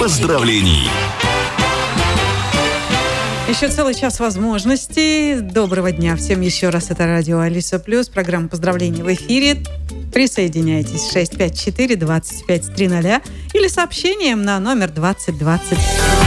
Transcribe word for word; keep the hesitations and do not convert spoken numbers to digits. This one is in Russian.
поздравлений. Еще целый час возможностей. Доброго дня всем еще раз. Это радио Алиса Плюс. Программа поздравлений в эфире. Присоединяйтесь. шесть пять четыре двадцать пять триста или сообщением на номер двадцать двадцать.